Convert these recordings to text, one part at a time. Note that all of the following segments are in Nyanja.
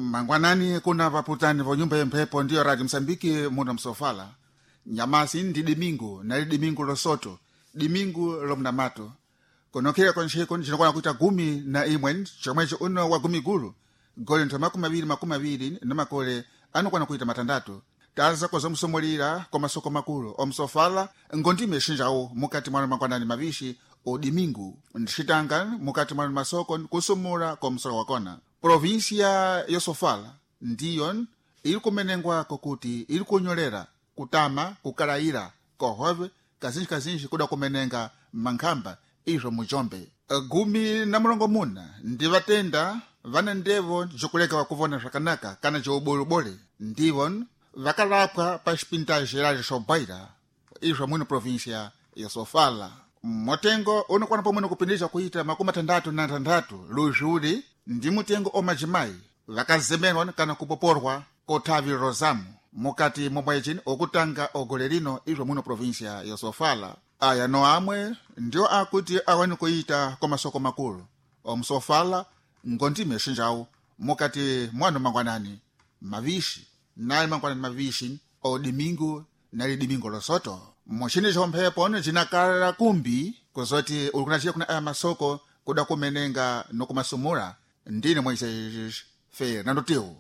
Mangwanani kuna vaputani vo nyumba yemphepo ndiyo Radio Msambiki muna msofala. Nyamasi ndi dimingu na dimingu losoto, dimingu lomnamato. Konokera konsheko njinokwana kuita gumi na imwen, chomwecho uno wa gumi gulu. Gole nto makumaviri na makole anokwana kuita matandatu. Taza kwa zomsomolira kwa masoko makulu. Omsofala ngondime shinjao mukati mwana mangwanani mavishi o dimingu. Nshitanga mukati mwana masoko kusumura kwa msoko wakona. Provinsia yosofala ndiyon ili kumenengwa kokuti ili kunyolera kutama kukalaira kohove kazinji kuda kumenenga mankhamba izo mujombe. Gumi na mulongo muna ndi vatenda vana ndevo jokuleka wakuvona zvakanaka kana jobolobole ndivon vakalapwa pa xipinta geral xobaira izo mwino provinsia yosofala. Motengo unokwana pomwene kupindisha kuita 36 lujuli ndi mutengo omajimai vakazemenwa kana kupoporwa kothavi rozamu mukati momwecini okutanga ogolerino izo muno provinsia yosofala. Aya no amwe ndio akuti awani kuita kwa masoko makulu omsofala ngondime shinjau mukati mwano mangwanani mavishi naye mangwanani mavishi o dimingu na dimingo losoto mochini chomphepo jinakala kumbi kuzoti ulikunachia kuna aya masoko kuda kumenenga nokumasumura ndine mwaise Fernando Teu.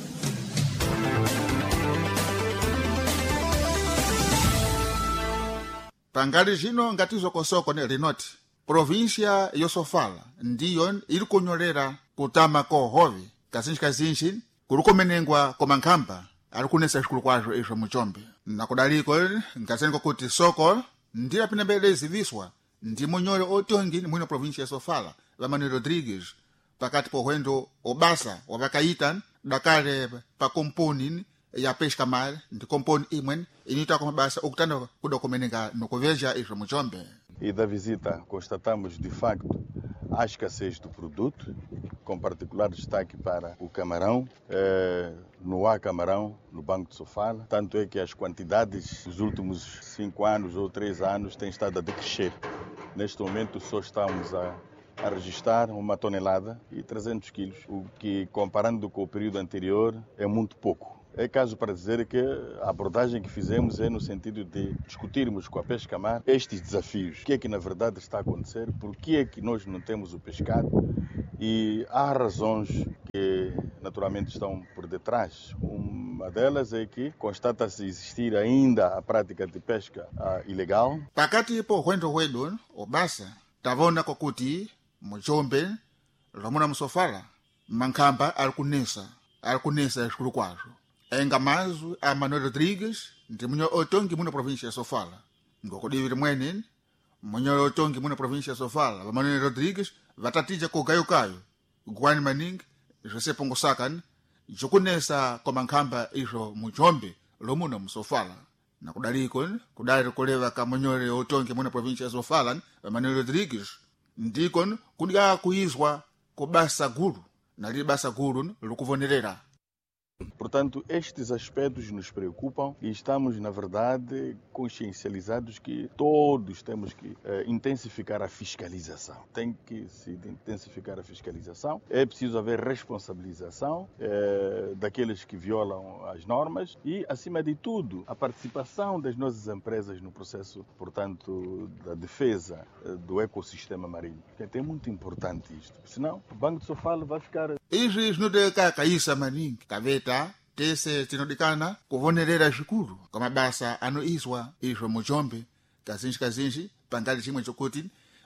Pangali jino ngatizo kosoko ne rinoti. Provinsia yosofala ndiyon ili kunyolera kutama kohove kazinji kurukomenengwa komankhamba alikunesa xikulu kwazo izo muchombe. Nakudaliko ngasenko kuti soko ndila pinabele ziviswa ndi munyole otongi mwino provinsia yosofala Vamani Rodrigues pakati pohwendo obasa wavakaitan dakale pa komponi ya pesca mar ndi komponi imwen inita kwa mabasa okutanda kudokumenenga nokuveja izo muchombe. E da visita constatamos de facto a escassez do produto, com particular destaque para o camarão. No há camarão no Banco de Sofala, tanto é que as quantidades nos últimos 5 anos ou 3 anos têm estado a decrescer. Neste momento só estamos a registrar 1 tonelada e 300 quilos, o que, comparando com o período anterior, é muito pouco. É caso para dizer que a abordagem que fizemos é no sentido de discutirmos com a pesca-mar estes desafios. O que é que na verdade está a acontecer, por que é que nós não temos o pescado e há razões que naturalmente estão por detrás. Uma delas é que constata-se existir ainda a prática de pesca ilegal. Pakati po hwendo hwedu obasa tavona kokuti muchombe lomuna musofala mankhamba alikunesa xikulu kwazo. Enga mazu a Manuel Rodrigues ndi munyo otongi muno provinsia Sofala. Ngokudiviri mwene munyo otongi muno provinsia Sofala va Manuel Rodrigues vatatija ko gayo gwani maning Jose Pongosakan jokunesa kwa mankhamba izo muchombe lomuno musofala. Na kudaliko kudali kuleva ka munyo otongi muno provinsia Sofala va Manuel Rodrigues ndikon kudia kuizwa kubasa guru na libasa guru lukuvonerera. Portanto, estes aspectos nos preocupam e estamos, na verdade, consciencializados que todos temos que intensificar a fiscalização. Tem que se intensificar a fiscalização. É preciso haver responsabilização daqueles que violam as normas e, acima de tudo, a participação das nossas empresas no processo, portanto, da defesa do ecossistema marinho. É muito importante isto. Senão, o Banco de Sofala vai ficar... Izi nudeka kaisa maningi kaveta tese tinodikana kuvonerera xikulu kwa mabasa anoizwa izo muchombe kazinji pangali chimwe chokuti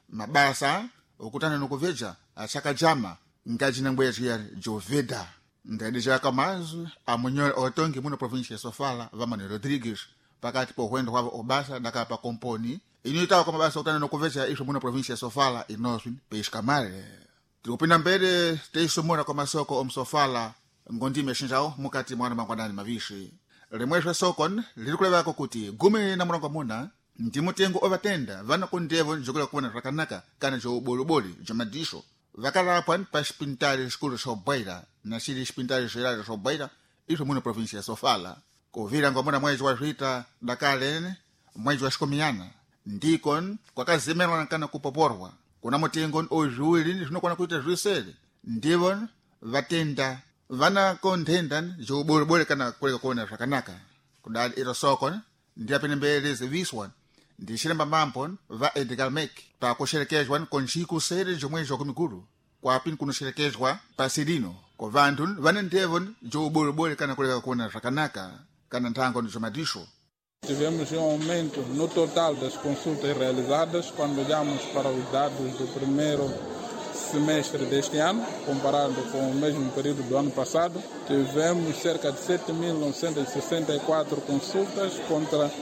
mabasa okutana nokuveja achakajama ngajinangweya chiyari joveda ndadi chaka mazu amunyo otongi muno provinsia Sofala Vamani Rodrigues pakati po hwendo hwavo obasa dakapa komponi inoitawa kwa mabasa okutana nokuveja izo muno provinsia Sofala inoswin peskamare. Tikupinda mbele teisumura kwa masoko omsofala ngondime shinjao mukati mwana mangwanani mavishi. Limweshwa sokon lilikulevako kuti gumi na mulongo muna ndi mutengo ovatenda vana kundevo njokula kuwana rakanaka kana jo boloboli jamadisho vakalapwa pa xipintali xikulu xobwaira na xili xipintali xerali xobwaira iso muno provinsia ya Sofala. Kuvira ngomuna mwezi wa Jwita dakale mwezi wa Xikomiana ndikon kwakazemerwa kana kupoporwa. Kuna mutengo ojuwili zvinokwana kuita zvisere ndivon vatenda vana konthendan jobolebole kana kuleka kuona zvakanaka kudali iro soko ndi apene mbele ziviswa ndi xiremba mampon va Edgar Mek pa kusherekezwa konchiku sere jomwejo kumikulu kwa apini kunosherekezwa pa sidino ko vantu vana ndevo jobolebole kana kuleka kuona zvakanaka kana nthango ndi zomatisho. Tivemos aumento no total das consultas realizadas quando olhamos para os dados do primeiro semestre deste ano, comparado com o mesmo período do ano passado. Tivemos cerca de 7.964 consultas contra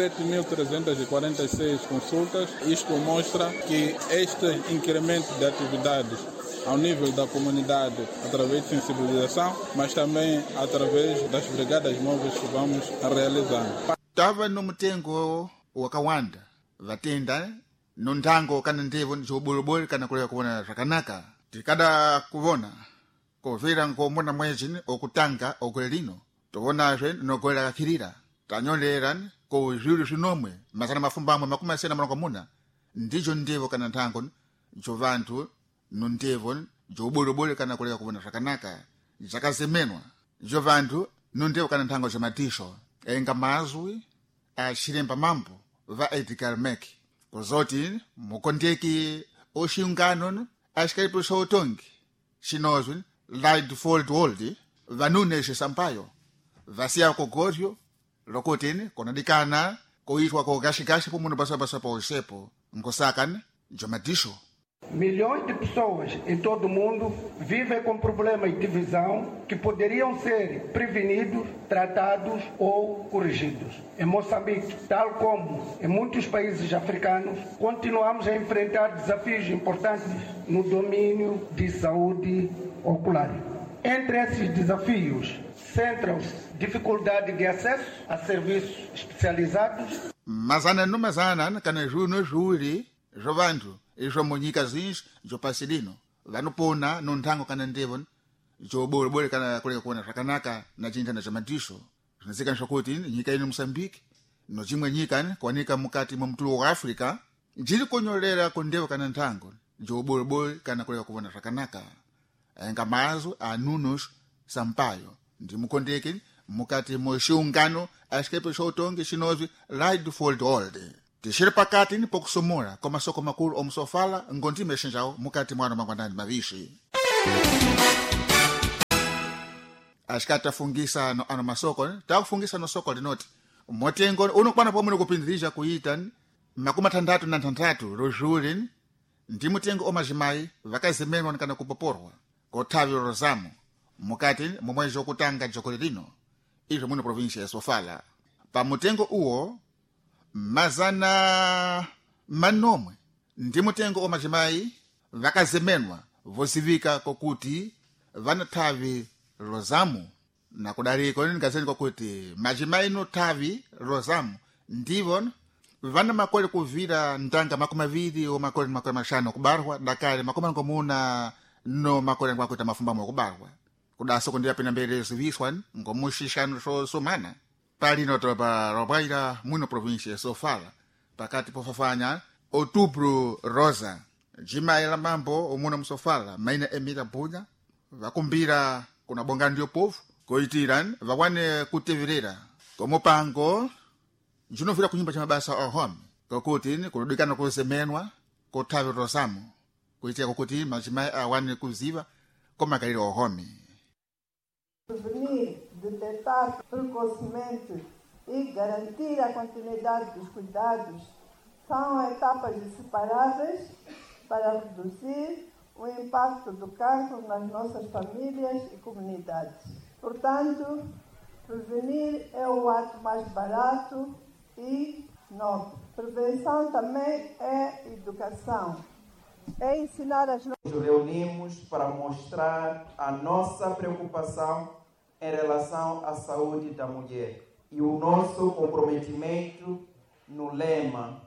7.346 consultas. Isto mostra que este incremento de atividades ao nível da comunidade através de sensibilização, mas também através das brigadas móveis que vamos realizando. Tava no mutengo wakawanda vatenda no nthango kana ndevo jobolebole kana kuleka kuona zvakanaka tikada kuvona kovera ngomona mwezi okutanga okulelino tovonazve nogolela kakhirira tanyolera ko zvilu zvinomwe mazana mafumbamwe makumi asena malongo muna ndicho ndevo kana nthango jovantu no ndevo jobolebole kana kuleka kuona zvakanaka zvakazemenwa jovantu no ndevo kana nthango zvomatisho enga mazwi a xiremba mambo va Edgar Mek kuzoti mukondeki oxiungano axikalipo xoutongi xinozwi Lightfold World vanunexi Sampaio vasiya kogoryo lokotini konadikana koitwa kogaxikaxi po muno pasapasa pa oxepo nkosakana jomadisho. Milhões de pessoas em todo o mundo vivem com problemas de visão que poderiam ser prevenidos, tratados ou corrigidos. Em Moçambique, tal como em muitos países africanos, continuamos a enfrentar desafios importantes no domínio de saúde ocular. Entre esses desafios, centram-se dificuldade de acesso a serviços especializados. Mazana no mazana kana juno juri jovantu izvo munyika zinji jopasidino vanopona no nthango kana ndevo jobolebole kana kuleka kuona zvakanaka na chintana chamadisho zvinazika zvakuti nyika ino Moçambique no chimwe nyika kuwanika mukati mwa mtulo wa Africa jiri konyolera ku ndevo kana nthango jobolebole kana kuleka kuona zvakanaka enga mazo a Nunos Sampaio ndi mukondeki mukati mwa xiungano axikepe xoutongi xinozwi Lightfold World tixiri pakati ni pokusumula kwa masoko makulu omusofala ngondime xinjawo mukati mwana mangwanani mavixi axikati tafungisa no ano masoko takufungisa no soko linoti motengo unokwana pomwe kupindirija kuita makumi 36 lojuli ndi mutengo omazimayi vakazemenwa kana kupoporwa kothavi lozamo mukati momwezi okutanga joko lino izvo muno provinsia ya Sofala pa mutengo uwo mazana manomwe ndi mutengo omazimayi vakazemenwa vozivika kokuti vanathavi lozamo na kudaliko ngazeni kokuti mazimayi no thavi lozamo ndivo vana makole kuvira ntanga makumi 2 o makole 5 kubarwa dakale makumi 9 no makole kwakuita mafumbamo kubarwa kudaso kundia pena mbele ziviswa ngomushishano somana palino topa robaira muno provinsia Sofala pakati pofafanya Outubro Rosa jimayi la mambo omuno msofala maina Emira Bunya vakumbira kuna bonga ndio povu koitiran vakwane kuteverera komupango njinovira kunyumba cha mabasa ohome kokuti kuludikana kuzemenwa kothavi lozamo kuitia kokuti majimayi awane kuziva komakaliro ohome. Prevenir, detectar precocemente e garantir a continuidade dos cuidados são etapas inseparáveis para reduzir o impacto do cancro nas nossas famílias e comunidades. Portanto, prevenir é o ato mais barato e nobre. Prevenção também é educação. É ensinar as Nos reunimos para mostrar a nossa preocupação em relação à saúde da mulher e o nosso comprometimento no lema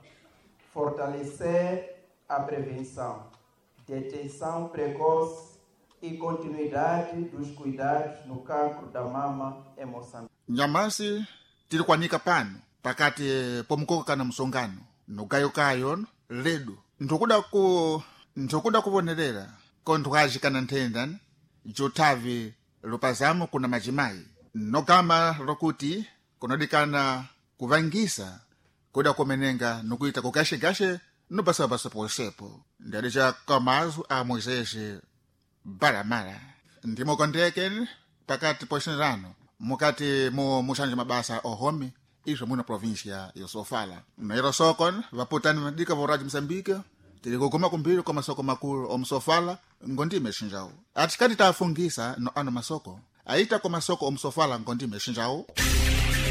fortalecer a prevenção, detecção precoce e continuidade dos cuidados no cancro da mama em Moçambique. Nyamasi tiri kwanika pano pakati pomukoka kana msongano nogayokayo ledu ntokuda kuvonerera konthu kajikana nthenda jothavi lupazamo kuna majimayi nogama lokuti kunodikana kuvangisa kuda kumenenga nukuita kugashe-gashe nubasabaso posepo ndiadeja kamazu a Moisés Balamala ndimo kondeke pakati poxinirano mukati muxanje mabasa ohome izo muna província ya Sofala nairo sokon vaputani madika vo Rádio Moçambique tiri kuguma kumbiri kwa masoko makulu o Msofala ngondime xinjawu atikati tafungisa no ano masoko aita kwa masoko o Msofala ngondime xinjawu.